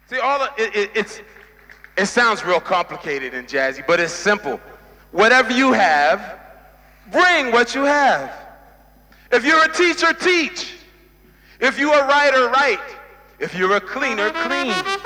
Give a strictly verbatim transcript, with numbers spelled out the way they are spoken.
See, all of, it, it, it's, it sounds real complicated and jazzy, but it's simple. Whatever you have, bring what you have. If you're a teacher, teach. If you're a writer, write. If you're a cleaner, clean.